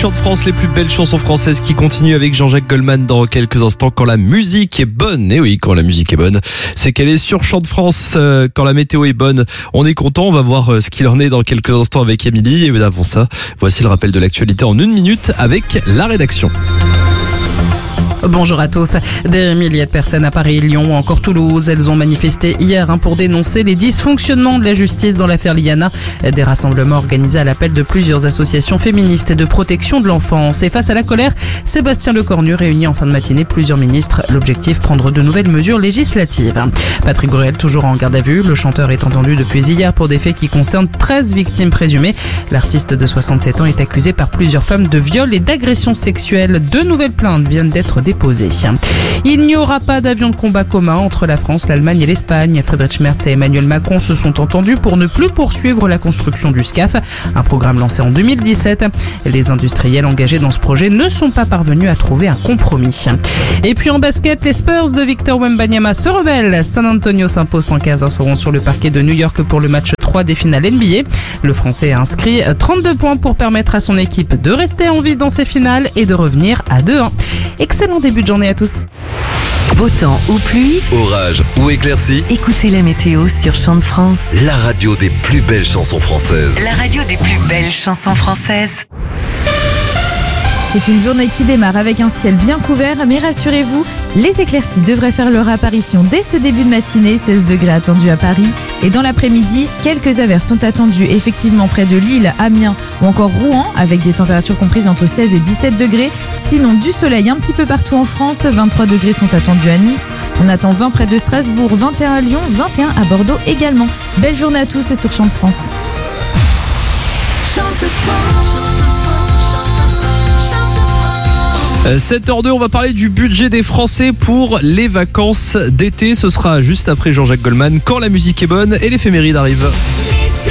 Chant de France, les plus belles chansons françaises qui continuent avec Jean-Jacques Goldman dans quelques instants. Quand la musique est bonne, et oui, quand la musique est bonne, c'est qu'elle est sur Chant de France. Quand la météo est bonne, on est content. On va voir ce qu'il en est dans quelques instants avec Émilie. Et avant ça, voici le rappel de l'actualité en 1 minute avec la rédaction. Bonjour à tous. Des milliers de personnes à Paris, Lyon ou encore Toulouse. Elles ont manifesté hier pour dénoncer les dysfonctionnements de la justice dans l'affaire Liana. Des rassemblements organisés à l'appel de plusieurs associations féministes et de protection de l'enfance. Et face à la colère, Sébastien Lecornu réunit en fin de matinée plusieurs ministres. L'objectif, prendre de nouvelles mesures législatives. Patrick Bruel, toujours en garde à vue. Le chanteur est entendu depuis hier pour des faits qui concernent 13 victimes présumées. L'artiste de 67 ans est accusé par plusieurs femmes de viol et d'agression sexuelle. 2 nouvelles plaintes viennent d'être déposées. Il n'y aura pas d'avion de combat commun entre la France, l'Allemagne et l'Espagne. Friedrich Merz et Emmanuel Macron se sont entendus pour ne plus poursuivre la construction du SCAF, un programme lancé en 2017. Les industriels engagés dans ce projet ne sont pas parvenus à trouver un compromis. Et puis en basket, les Spurs de Victor Wembanyama se rebellent. San Antonio s'impose 115, seront sur le parquet de New York pour le match 3 des finales NBA. Le Français a inscrit 32 points pour permettre à son équipe de rester en vie dans ses finales et de revenir à 2-1. Excellent début de journée à tous. Beau temps ou pluie, orage ou éclaircie, écoutez la météo sur Chant de France. la radio des plus belles chansons françaises. La radio des plus belles chansons françaises. C'est une journée qui démarre avec un ciel bien couvert, mais rassurez-vous, les éclaircies devraient faire leur apparition dès ce début de matinée, 16 degrés attendus à Paris. Et dans l'après-midi, quelques averses sont attendues effectivement près de Lille, Amiens ou encore Rouen, avec des températures comprises entre 16 et 17 degrés. Sinon, du soleil un petit peu partout en France, 23 degrés sont attendus à Nice. On attend 20 près de Strasbourg, 21 à Lyon, 21 à Bordeaux également. Belle journée à tous et sur Chant de France. Chant de France. 7h02, on va parler du budget des Français pour les vacances d'été. Ce sera juste après Jean-Jacques Goldman, quand la musique est bonne et l'éphéméride arrive.